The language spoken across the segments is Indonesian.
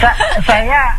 Saya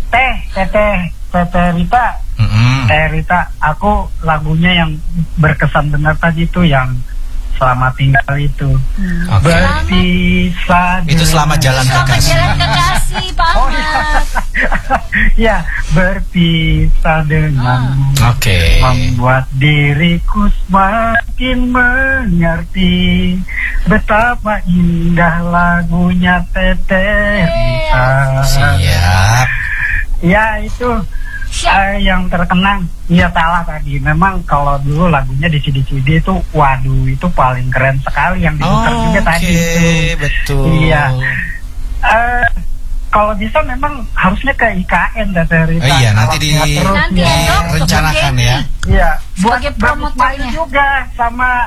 Teteh Rita. Teh Rita, aku lagunya yang berkesan benar tadi itu yang Selamat Tinggal itu. Berpisah. Itu Selamat Jalan Kekasih. Selamat Jalan Kekasih, Pak Ahmad. Ya, berpisah denganmu. Oke. Membuat diriku semakin mengerti betapa indah lagunya Teteh Rita. Siap. Ya, itu yang terkenang. Iya, salah tadi. Memang kalau dulu lagunya di CD-CD itu, waduh, itu paling keren sekali yang diputar juga tadi itu. Betul. Iya. Kalau bisa memang harusnya ke IKN Teteh Rita. Iya, nanti direncanakan ya. Iya, buat sebagai promotornya juga sama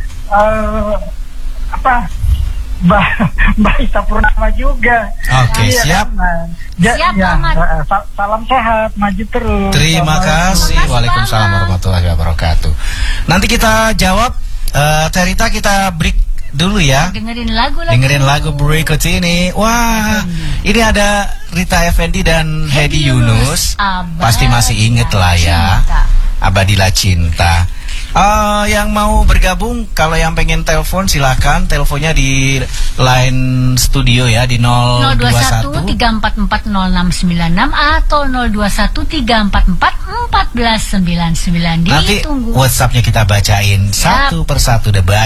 Mbak Ita Purnama juga. Oke, siap. Siap, Ahmad. Salam sehat, maju terus. Terima kasih. Waalaikumsalam warahmatullahi wabarakatuh. Nanti kita jawab. Terita, kita break dulu ya. Dengerin lagu berikut ini. Wah, ini ada Rita Effendy dan Hedi Yunus. Pasti masih inget lah ya. Abadilah Cinta. Yang mau bergabung, kalau yang pengen telepon silakan, teleponnya di line studio ya di 021 3440696 atau 021 344 1499. Nanti WhatsAppnya kita bacain satu persatu deh.